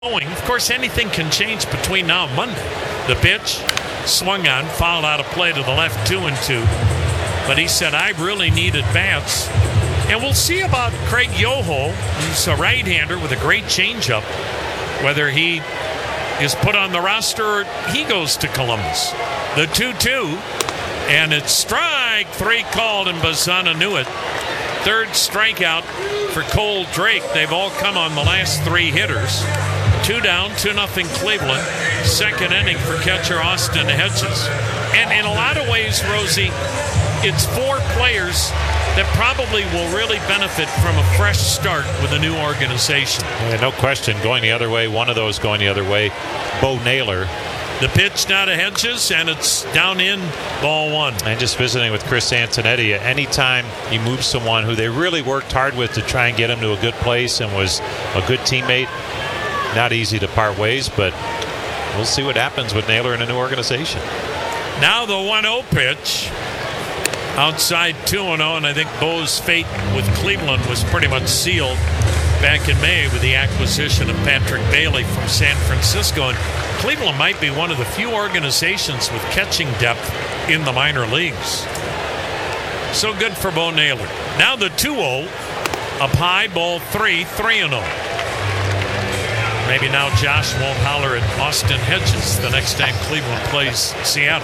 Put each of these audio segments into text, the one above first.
Of course, anything can change between now and Monday. The pitch, swung on, fouled out of play to the left, 2-2. But he said, I really need at-bats. And we'll see about Craig Yoho. He's a right-hander with a great changeup. Whether he is put on the roster or he goes to Columbus. The 2-2, and it's strike three called, and Bazana knew it. Third strikeout for Cole Drake. They've all come on the last three hitters. 2 down, 2-0 Cleveland. Second inning for catcher Austin Hedges. And in a lot of ways, Rosie, it's 4 players that probably will really benefit from a fresh start with a new organization. Yeah, no question. Going the other way, one of those going the other way, Bo Naylor. The pitch now to Hedges, and it's down in, ball 1. And just visiting with Chris Antonetti, anytime you move someone who they really worked hard with to try and get him to a good place and was a good teammate, not easy to part ways, but we'll see what happens with Naylor in a new organization. Now the 1-0 pitch. Outside 2-0, and I think Bo's fate with Cleveland was pretty much sealed back in May with the acquisition of Patrick Bailey from San Francisco. And Cleveland might be one of the few organizations with catching depth in the minor leagues. So good for Bo Naylor. Now the 2-0, up high, ball 3, 3-0. Maybe now Josh won't holler at Austin Hedges the next time Cleveland plays Seattle.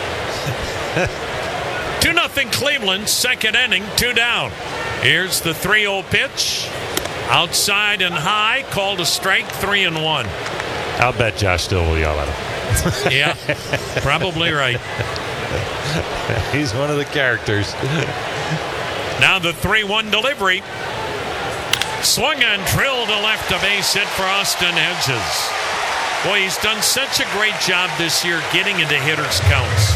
2-0 Cleveland, second inning, 2 down. Here's the 3-0 pitch. Outside and high, called a strike, 3-1. I'll bet Josh still will yell at him. Yeah, probably right. He's one of the characters. Now the 3-1 delivery. Swung and drilled to left, a base hit for Austin Hedges. Boy, he's done such a great job this year getting into hitters' counts.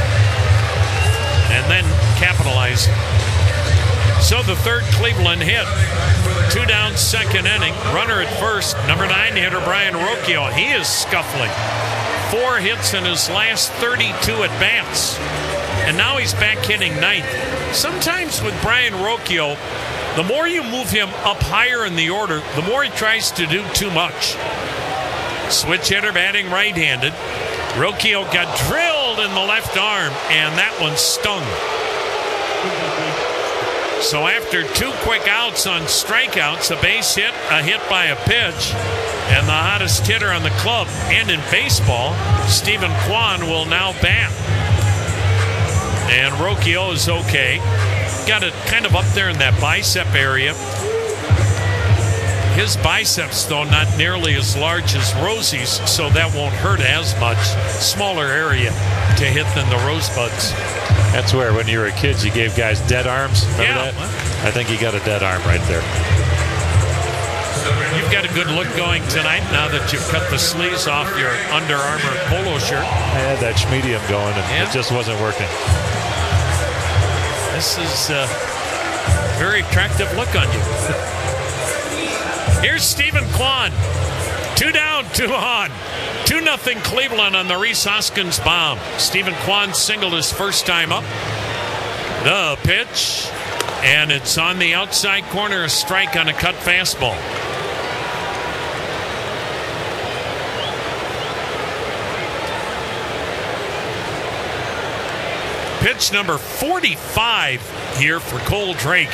And then capitalizing. So the third Cleveland hit. 2 down, second inning. Runner at first. Number 9 hitter Brian Rocchio. He is scuffling. 4 hits in his last 32 at bats. And now he's back hitting ninth. Sometimes with Brian Rocchio, the more you move him up higher in the order, the more he tries to do too much. Switch hitter batting right-handed. Rocchio got drilled in the left arm, and that one stung. So after 2 quick outs on strikeouts, a base hit, a hit by a pitch, and the hottest hitter on the club and in baseball, Stephen Kwan, will now bat. And Rocchio is okay. Got it kind of up there in that bicep area. His biceps, though, not nearly as large as Rosie's, so that won't hurt as much. Smaller area to hit than the Rosebuds. That's where, when you were a kid, you gave guys dead arms. Remember that? I think he got a dead arm right there. You've got a good look going tonight now that you've cut the sleeves off your Under Armour polo shirt. I had that schmedium going, and it just wasn't working. This is a very attractive look on you. Here's Stephen Kwan. 2 down, 2 on. 2-0 Cleveland on the Rhys Hoskins bomb. Stephen Kwan singled his first time up. The pitch, and it's on the outside corner, a strike on a cut fastball. Pitch number 45 here for Cole Drake.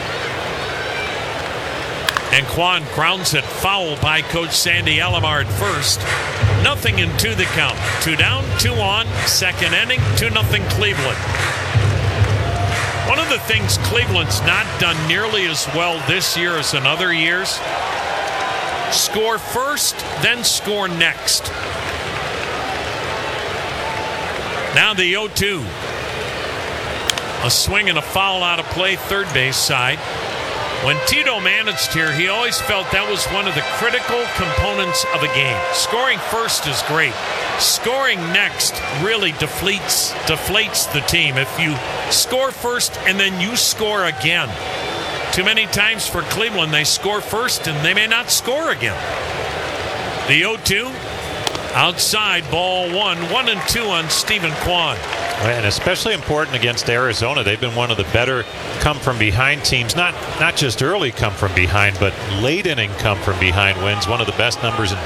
And Kwan grounds it foul by Coach Sandy Alomar at first. 0-2 the count. 2 down, 2 on. Second inning, 2-0 Cleveland. One of the things Cleveland's not done nearly as well this year as in other years, score first, then score next. Now the 0-2. A swing and a foul out of play, third base side. When Tito managed here, he always felt that was one of the critical components of a game. Scoring first is great. Scoring next really deflates the team. If you score first and then you score again. Too many times for Cleveland, they score first and they may not score again. The 0-2, Outside, ball 1-2 on Stephen Kwan. And especially important against Arizona. They've been one of the better come-from-behind teams. Not just early come-from-behind, but late-inning come-from-behind wins. One of the best numbers in